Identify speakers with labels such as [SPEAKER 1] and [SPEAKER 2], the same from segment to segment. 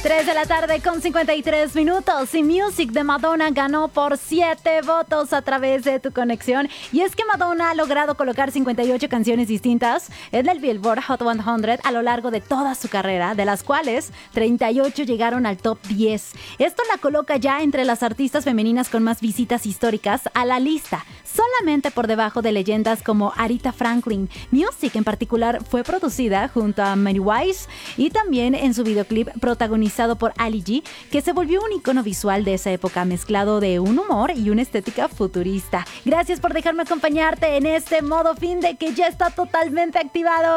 [SPEAKER 1] 3 de la tarde con 53 minutos y Music de Madonna ganó por 7 votos a través de tu conexión. Y es que Madonna ha logrado colocar 58 canciones distintas en el Billboard Hot 100 a lo largo de toda su carrera, de las cuales 38 llegaron al top 10. Esto la coloca ya entre las artistas femeninas con más visitas históricas a la lista, solamente por debajo de leyendas como Aretha Franklin. Music en particular fue producida junto a Mary Wise y también en su videoclip protagonizado por Ali G, que se volvió un icono visual de esa época, mezclado de un humor y una estética futurista. Gracias por dejarme acompañarte en este modo fin de que ya está totalmente activado.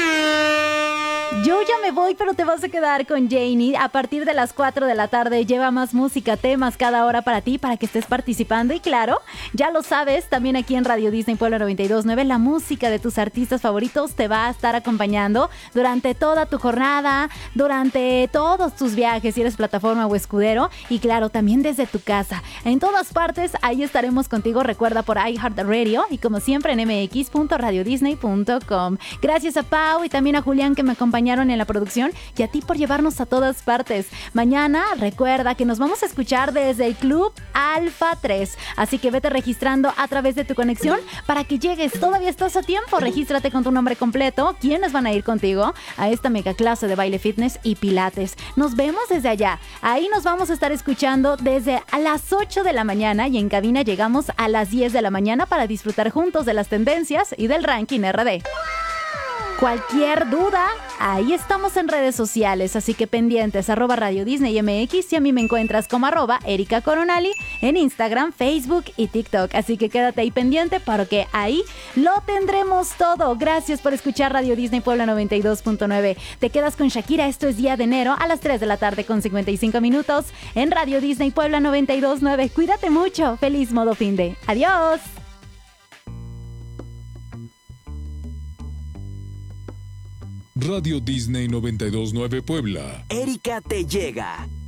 [SPEAKER 1] Yo ya me voy, pero te vas a quedar con Janie. A partir de las 4 de la tarde lleva más música, temas cada hora para ti, para que estés participando. Y claro, ya lo sabes, también aquí en Radio Disney Puebla 92.9, la música de tus artistas favoritos te va a estar acompañando durante toda tu jornada, durante todos tus viajes, si eres plataforma o escudero. Y claro, también desde tu casa. En todas partes, ahí estaremos contigo. Recuerda por iHeartRadio y como siempre en mx.radiodisney.com. Gracias a Pau y también a Julián que me acompañaron en la producción y a ti por llevarnos a todas partes. Mañana recuerda que nos vamos a escuchar desde el Club Alfa 3, así que vete registrando a través de tu conexión para que llegues. Todavía estás a tiempo. Regístrate con tu nombre completo, quiénes van a ir contigo a esta mega clase de baile, fitness y pilates. Nos vemos desde allá. Ahí nos vamos a estar escuchando desde a las 8 de la mañana y en cabina llegamos a las 10 de la mañana para disfrutar juntos de las tendencias y del ranking RD. Cualquier duda, ahí estamos en redes sociales, así que pendientes, @Radio Disney MX, y a mí me encuentras como @Erika Coronali en Instagram, Facebook y TikTok. Así que quédate ahí pendiente porque ahí lo tendremos todo. Gracias por escuchar Radio Disney Puebla 92.9. Te quedas con Shakira, esto es Día de Enero a las 3 de la tarde con 55 minutos en Radio Disney Puebla 92.9. Cuídate mucho, feliz modo finde. Adiós.
[SPEAKER 2] Radio Disney 92.9 Puebla.
[SPEAKER 3] Erika te llega.